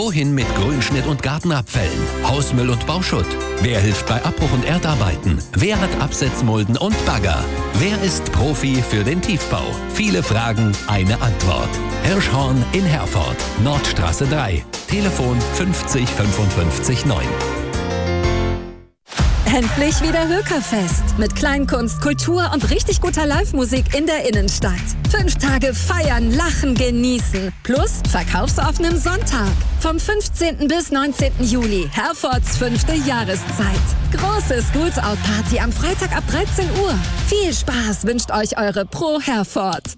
Wohin mit Grünschnitt und Gartenabfällen, Hausmüll und Bauschutt? Wer hilft bei Abbruch und Erdarbeiten? Wer hat Absetzmulden und Bagger? Wer ist Profi für den Tiefbau? Viele Fragen, eine Antwort. Hirschhorn in Herford, Nordstraße 3. Telefon 50 55 9. Endlich wieder Hökerfest. Mit Kleinkunst, Kultur und richtig guter Live-Musik in der Innenstadt. 5 Tage feiern, lachen, genießen. Plus verkaufsoffenem Sonntag. Vom 15. bis 19. Juli. Herfords 5. Jahreszeit. Große Schools-Out-Party am Freitag ab 13 Uhr. Viel Spaß wünscht euch eure Pro Herford.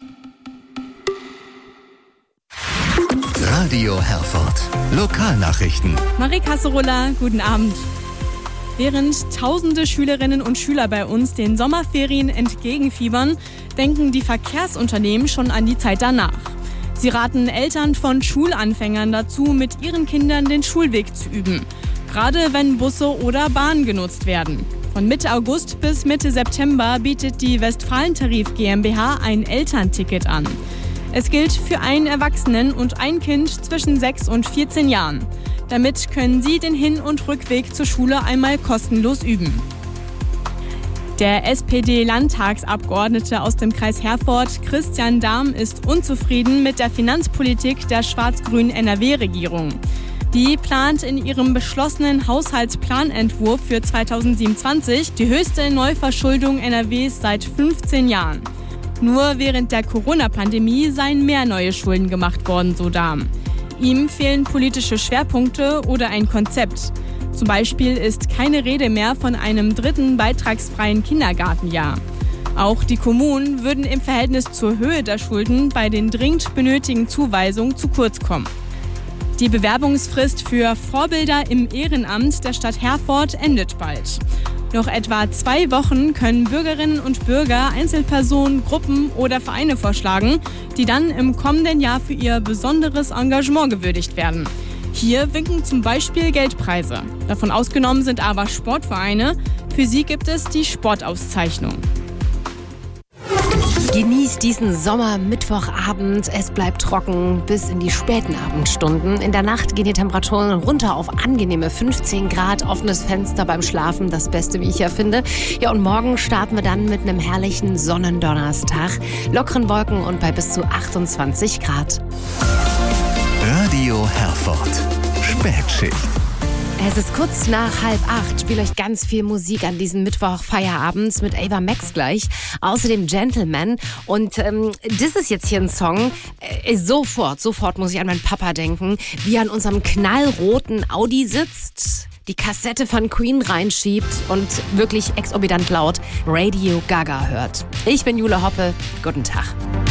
Radio Herford. Lokalnachrichten. Marie Kasserola, guten Abend. Während tausende Schülerinnen und Schüler bei uns den Sommerferien entgegenfiebern, denken die Verkehrsunternehmen schon an die Zeit danach. Sie raten Eltern von Schulanfängern dazu, mit ihren Kindern den Schulweg zu üben. Gerade wenn Busse oder Bahnen genutzt werden. Von Mitte August bis Mitte September bietet die Westfalentarif GmbH ein Elternticket an. Es gilt für einen Erwachsenen und ein Kind zwischen 6 und 14 Jahren. Damit können Sie den Hin- und Rückweg zur Schule einmal kostenlos üben. Der SPD-Landtagsabgeordnete aus dem Kreis Herford, Christian Dahm, ist unzufrieden mit der Finanzpolitik der schwarz-grünen NRW-Regierung. Die plant in ihrem beschlossenen Haushaltsplanentwurf für 2027 die höchste Neuverschuldung NRWs seit 15 Jahren. Nur während der Corona-Pandemie seien mehr neue Schulden gemacht worden, so Dahm. Ihm fehlen politische Schwerpunkte oder ein Konzept. Zum Beispiel ist keine Rede mehr von einem 3. beitragsfreien Kindergartenjahr. Auch die Kommunen würden im Verhältnis zur Höhe der Schulden bei den dringend benötigten Zuweisungen zu kurz kommen. Die Bewerbungsfrist für Vorbilder im Ehrenamt der Stadt Herford endet bald. Noch etwa 2 Wochen können Bürgerinnen und Bürger Einzelpersonen, Gruppen oder Vereine vorschlagen, die dann im kommenden Jahr für ihr besonderes Engagement gewürdigt werden. Hier winken zum Beispiel Geldpreise. Davon ausgenommen sind aber Sportvereine. Für sie gibt es die Sportauszeichnung. Genießt diesen Sommer, Mittwochabend. Es bleibt trocken bis in die späten Abendstunden. In der Nacht gehen die Temperaturen runter auf angenehme 15 Grad. Offenes Fenster beim Schlafen, das Beste, wie ich ja finde. Ja, und morgen starten wir dann mit einem herrlichen Sonnendonnerstag. Lockeren Wolken und bei bis zu 28 Grad. Radio Herford. Spätschicht. Es ist kurz nach 7:30. Spiele euch ganz viel Musik an diesem Mittwoch Feierabend mit Ava Max gleich. Außerdem Gentleman. Und das ist jetzt hier ein Song. Sofort muss ich an meinen Papa denken, wie er an unserem knallroten Audi sitzt, die Kassette von Queen reinschiebt und wirklich exorbitant laut Radio Gaga hört. Ich bin Jule Hoppe. Guten Tag.